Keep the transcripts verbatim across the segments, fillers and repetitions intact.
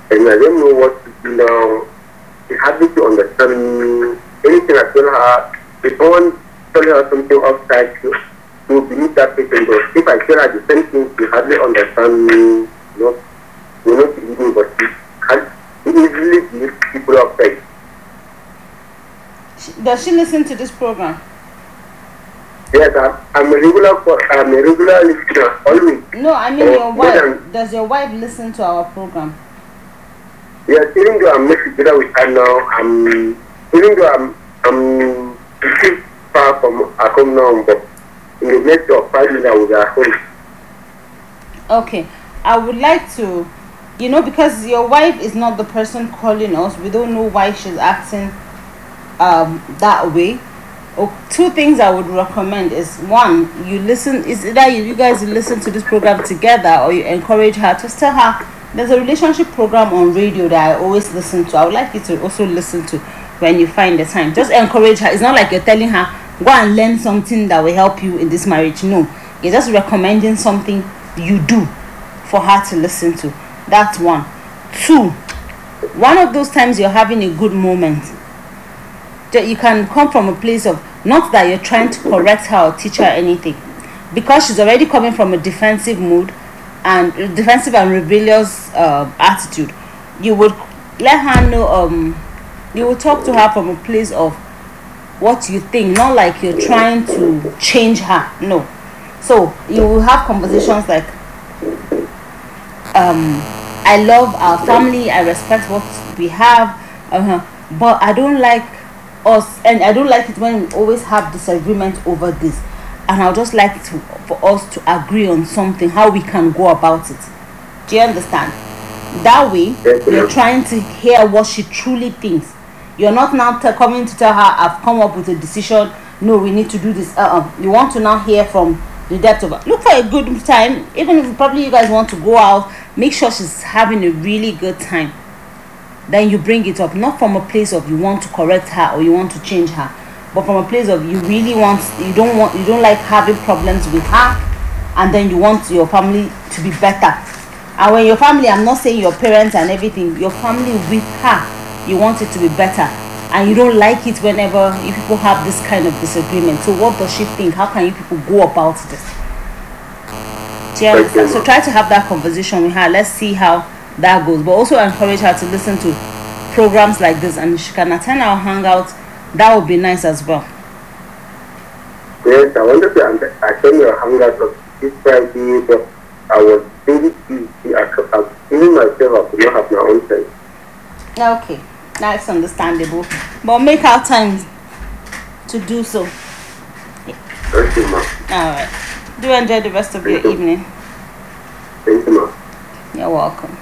and I don't know what to do now. She hardly to understand me. Anything I tell her, if someone tell her something outside, she will believe that person. But if I tell her the same thing, she hardly understand me. You know, you know, she believe me, but she can't easily believe people outside. Does she listen to this program? Yes, I'm, I'm a regular. I'm a regular listener always. No, I mean your wife. Does your wife listen to our program? Yes, even though I'm not together with her now, I'm even though I'm I'm still far from at home now, but in the next of five minutes I will be at home. Okay, I would like to, you know, because your wife is not the person calling us. We don't know why she's acting um that way. Oh, two things I would recommend is one, you listen. Is either you, you guys listen to this program together, or you encourage her. Just tell her there's a relationship program on radio that I always listen to. I would like you to also listen to when you find the time. Just encourage her. It's not like you're telling her go and learn something that will help you in this marriage. No, you're just recommending something you do for her to listen to. That's one. Two, one of those times you're having a good moment, you can come from a place of not that you're trying to correct her or teach her anything, because she's already coming from a defensive mood and defensive and rebellious uh, attitude. You would let her know, um you will talk to her from a place of what you think, not like you're trying to change her. No. So you will have conversations like, um I love our family, I respect what we have, uh-huh, but I don't like us, and I don't like it when we always have disagreement over this, and I'll just like to for us to agree on something, how we can go about it. Do you understand? That way you're trying to hear what she truly thinks. You're not now t- coming to tell her I've come up with a decision, no, we need to do this. Uh-uh. You want to now hear from the depth of it. Look for a good time, even if probably you guys want to go out, make sure she's having a really good time. Then you bring it up, not from a place of you want to correct her or you want to change her, but from a place of you really want, you don't want, you don't like having problems with her, and then you want your family to be better. And when your family, I'm not saying your parents and everything, your family with her, you want it to be better, and you don't like it whenever you people have this kind of disagreement. So what does she think? How can you people go about this? Do you understand? So try to have that conversation with her. Let's see how that goes, but also encourage her to listen to programs like this, and she can attend our hangout. That would be nice as well. Yes, I wanted to attend your hangout this Friday, but I was very busy. I even myself, I could not have my own time. Okay, that's understandable, but make our time to do so. Thank you, ma'am. All right, do enjoy the rest of Thank your you. evening. Thank you, ma'am. You're welcome.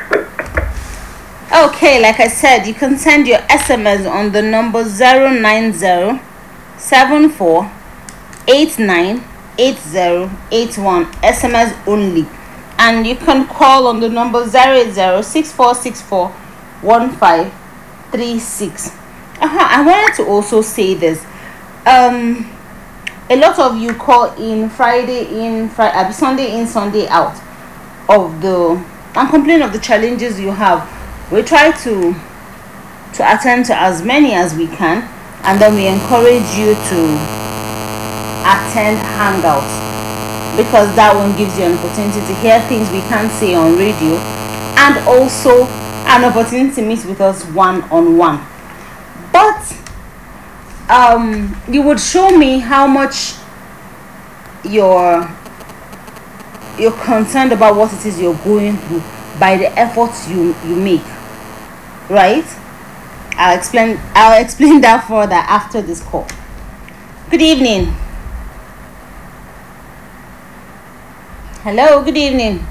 Okay, like I said, you can send your S M S on the number zero nine zero seven four eight nine eight zero eight one, S M S only, and you can call on the number zero eight zero six four six four one five three six. Uh-huh. I wanted to also say this. Um, a lot of you call in Friday in, Friday, Sunday in, Sunday out of the, and complain of the challenges you have. We try to to attend to as many as we can, and then we encourage you to attend hangouts, because that one gives you an opportunity to hear things we can't say on radio, and also an opportunity to meet with us one on one. But um you would show me how much you're you're concerned about what it is you're going through by the efforts you you make, right? I'll explain I'll explain that further after this call. Good evening. Hello, good evening.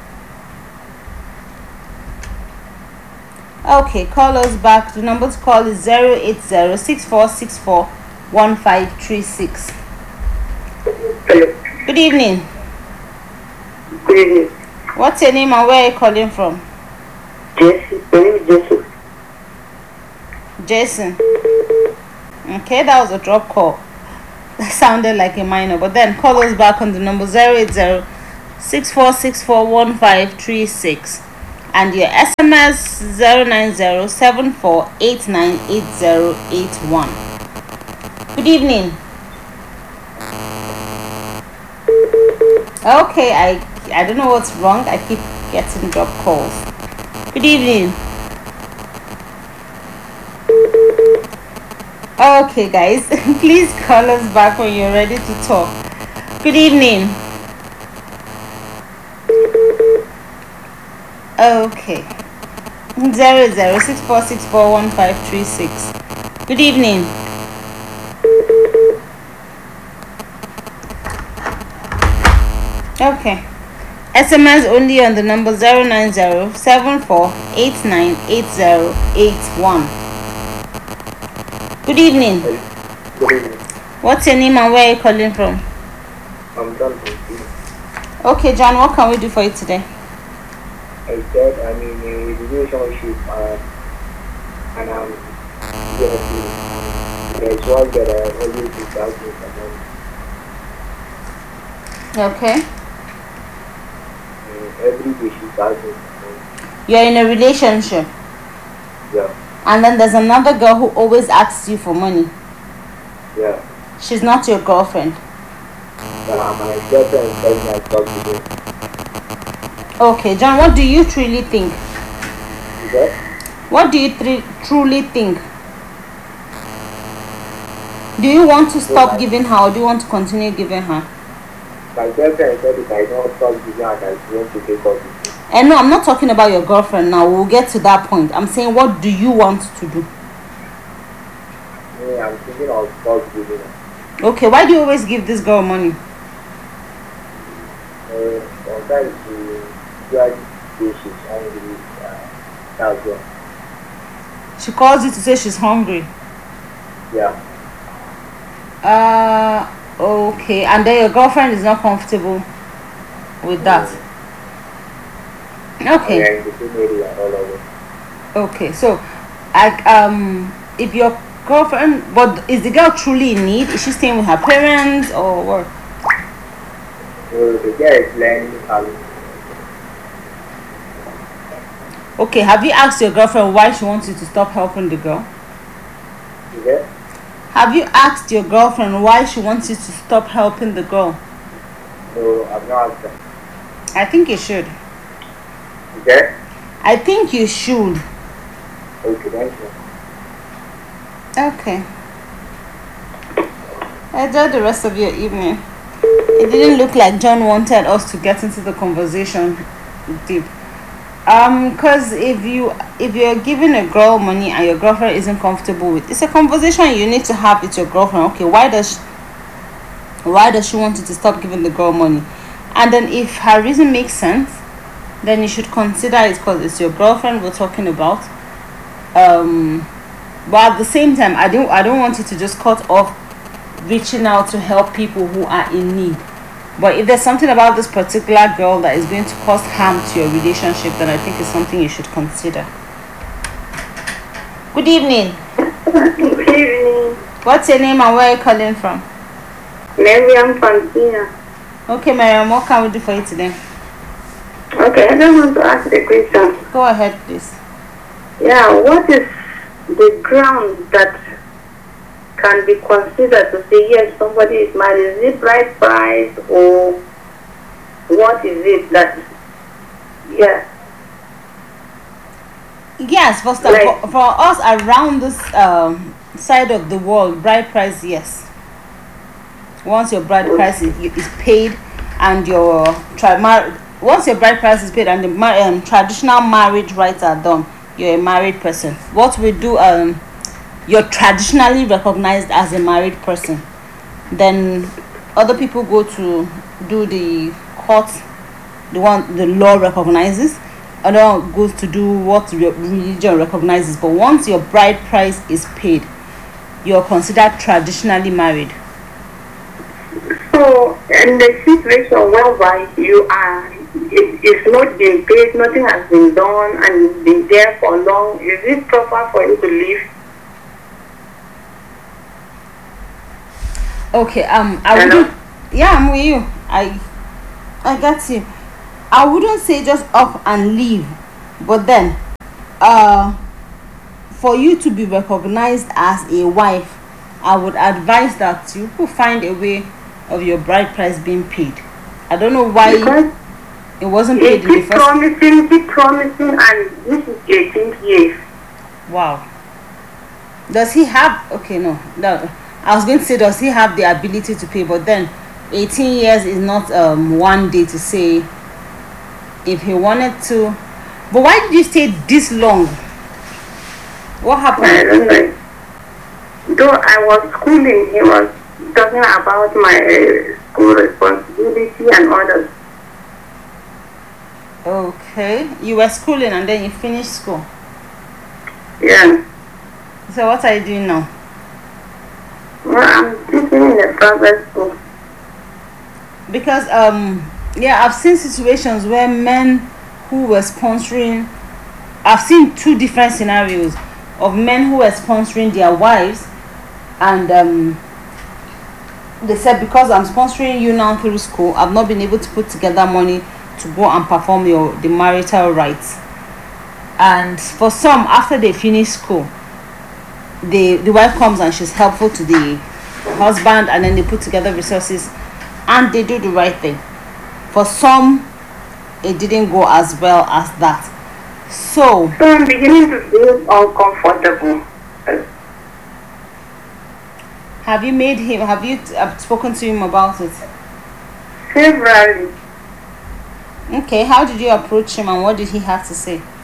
Okay, call us back. The number to call is zero eight zero six four six four one five three six. Hello. Good evening. Good evening. What's your name and where are you calling from? Jason. My name is Jason. Jason. Okay, that was a drop call. That sounded like a minor, but then call us back on the number zero eight zero six four six four one five three six, and your S M S zero nine zero seven four eight nine eight zero eight one. Good evening. Okay, I I don't know what's wrong. I keep getting drop calls. Good evening. Okay, guys, please call us back when you're ready to talk. Good evening. Okay. Zero zero six four six four one five three six. Good evening. Okay. S M S only on the number zero nine zero seven four eight nine eight zero eight one. Good evening. Good evening. What's your name and where are you calling from? I'm done. Okay, John, what can we do for you today? I said I'm in a relationship uh, and I'm yeah, there's one that I always discuss with someone. Okay. Every day she tells me. You're in a relationship. Yeah. And then there's another girl who always asks you for money. Yeah. She's not your girlfriend. Yeah, my girlfriend tells me I talk to her. Okay, John, what do you truly think? Okay? What do you tr- truly think? Do you want to stop Yeah. giving her or do you want to continue giving her? My girlfriend said if I don't talk to her, I want to take off with me. And no, I'm not talking about your girlfriend now. We'll get to that point. I'm saying, what do you want to do? Me, I'm thinking of stop giving her. Okay, why do you always give this girl money? Uh, sometimes she usually say she's hungry. Uh, that's all. She calls you to say she's hungry. Yeah. Uh, okay. And then your girlfriend is not comfortable with that. Okay. Yeah, in the same area, all over. Okay. So, I um, if your girlfriend, but is the girl truly in need? Is she staying with her parents or what? So the guy is learning how to. Okay. Have you asked your girlfriend why she wants you to stop helping the girl? Yeah. Have you asked your girlfriend why she wants you to stop helping the girl? So I'm not asking. I think you should. Okay? I think you should. Okay, thank you. Okay. Enjoy the rest of your evening. It didn't look like John wanted us to get into the conversation deep. Um, because if you if you're giving a girl money and your girlfriend isn't comfortable with, it's a conversation you need to have with your girlfriend. Okay, why does she, why does she want you to stop giving the girl money? And then if her reason makes sense, then you should consider it because it's your girlfriend we're talking about. Um, but at the same time, I don't I don't want you to just cut off reaching out to help people who are in need. But if there's something about this particular girl that is going to cause harm to your relationship, then I think it's something you should consider. Good evening. Good evening. What's your name and where are you calling from? Miriam Fantina. Okay, Miriam, what can we do for you today? Okay, I just want to ask the question. Go ahead, please. Yeah, what is the ground that can be considered to say yes, somebody is married? Is it bride price or what is it that? Yeah. Yes, for, sta- Like- for, for us around this um, side of the world, bride price, yes. Once your bride price is, is paid and your tri- mar- once your bride price is paid and the mar- um, traditional marriage rights are done, you're a married person. What we do, um, you're traditionally recognized as a married person. Then other people go to do the court, the one the law recognizes. Another one goes to do what re- religion recognizes. But once your bride price is paid, you're considered traditionally married. So, in the situation whereby you are, it, it's not been paid, nothing has been done, and you've been there for long, is it proper for you to leave? Okay, um, I Hello? wouldn't. Yeah, I'm with you. I, I get you. I wouldn't say just up and leave But then, uh, for you to be recognized as a wife, I would advise that you could find a way of your bride price being paid. I don't know why Because it wasn't he paid in the keep first. promising, keep promising, and this is eighteenth year. Wow. Does he have? Okay, no, no. I was going to say, does he have the ability to pay? But then, eighteen years is not um one day to say. If he wanted to, but why did you stay this long? What I happened? don't know. Though I was schooling, he was talking about my uh, school responsibility and others. Okay, you were schooling and then you finished school. Yeah. So what are you doing now? Well, I'm teaching in a private school. Because um yeah, I've seen situations where men who were sponsoring, I've seen two different scenarios of men who were sponsoring their wives, and um they said, because I'm sponsoring you now through school, I've not been able to put together money to go and perform your the marital rites. And for some, after they finish school, the the wife comes and she's helpful to the husband, and then they put together resources and they do the right thing. For some, it didn't go as well as that. So So I'm beginning to feel uncomfortable. have you made him, have you uh, spoken to him about it? Severally. Okay, how did you approach him and what did he have to say?